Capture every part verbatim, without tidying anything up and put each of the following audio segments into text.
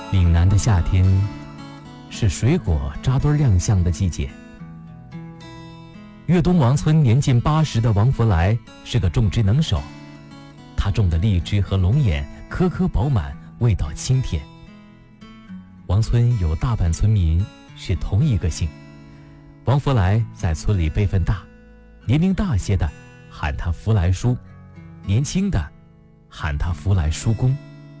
岭南的夏天是水果扎堆亮相的季节。粤东王村年近八十的王福来是个种植能手，他种的荔枝和龙眼颗颗饱满，味道清甜。王村有大半村民是同一个姓，王福来在村里辈分大，年龄大些的喊他福来叔，年轻的喊他福来叔公。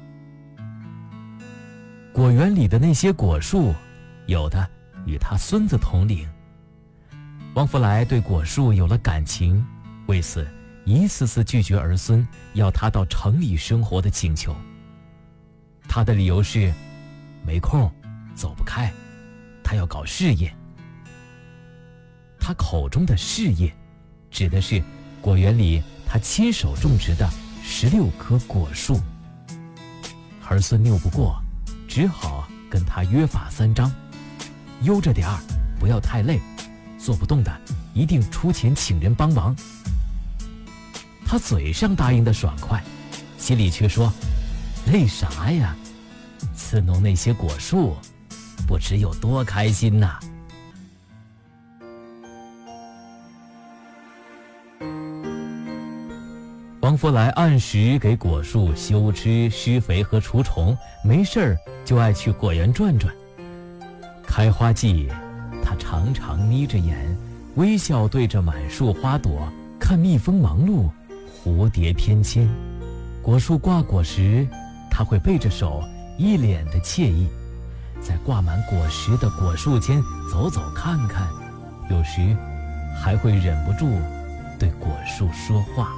果园里的那些果树，有的与他孙子同龄。王福来对果树有了感情，为此一次次拒绝儿孙要他到城里生活的请求。他的理由是没空，走不开，他要搞事业。他口中的事业指的是果园里他亲手种植的十六棵果树。儿孙拗不过，只好跟他约法三章：悠着点儿，不要太累，做不动的一定出钱请人帮忙。他嘴上答应的爽快，心里却说：累啥呀？伺弄那些果树，不知有多开心呐！王福来按时给果树修枝、施肥和除虫，没事儿就爱去果园转转。开花季，他常常眯着眼，微笑对着满树花朵，看蜜蜂忙碌，蝴蝶翩跹。果树挂果时，他会背着手，一脸的惬意，在挂满果实的果树间走走看看，有时还会忍不住对果树说话。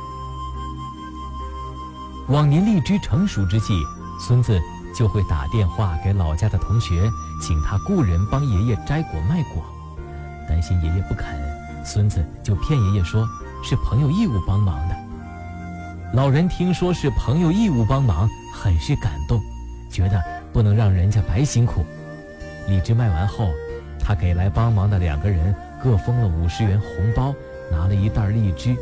往年荔枝成熟之际，孙子就会打电话给老家的同学，请他雇人帮爷爷摘果卖果。担心爷爷不肯，孙子就骗爷爷说是朋友义务帮忙的。老人听说是朋友义务帮忙，很是感动，觉得不能让人家白辛苦。荔枝卖完后，他给来帮忙的两个人各封了五十元红包，拿了一袋荔枝。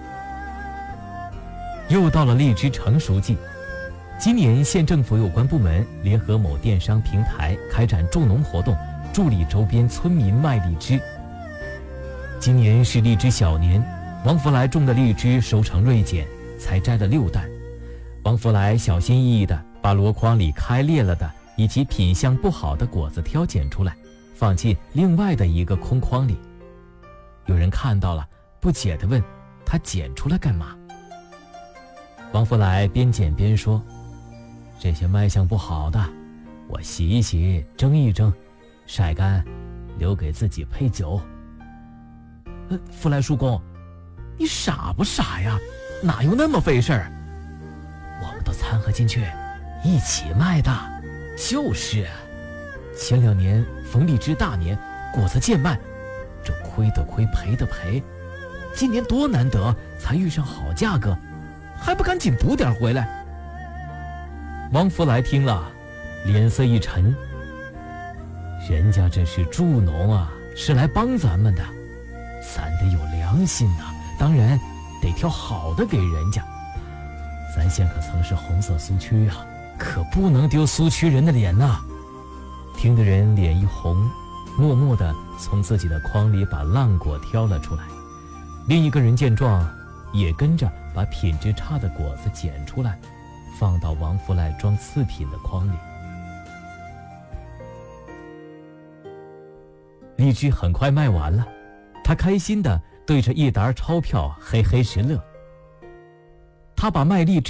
又到了荔枝成熟季，今年县政府有关部门联合某电商平台开展助农活动，助力周边村民卖荔枝。今年是荔枝小年，王福来种的荔枝收成锐减，才摘了六担。王福来小心翼翼地把箩筐里开裂了的以及品相不好的果子挑拣出来，放进另外的一个空筐里。有人看到了，不解地问他捡出来干嘛。王福来边捡边说：这些卖相不好的，我洗一洗，蒸一蒸，晒干，留给自己配酒。呃，福来叔公，你傻不傻呀？哪有那么费事儿？我们都掺和进去，一起卖的。就是，前两年逢荔枝大年，果子贱卖，这亏的亏，赔的赔。今年多难得，才遇上好价格，还不赶紧补点回来？王福来听了，脸色一沉。人家这是助农啊，是来帮咱们的，咱得有良心啊，当然得挑好的给人家。咱县可曾是红色苏区啊，可不能丢苏区人的脸呐！听的人脸一红，默默地从自己的筐里把烂果挑了出来。另一个人见状，也跟着把品质差的果子捡出来，放到王福来装次品的筐里。荔枝很快卖完了，他开心地对着一沓钞票嘿嘿直乐。他把卖荔枝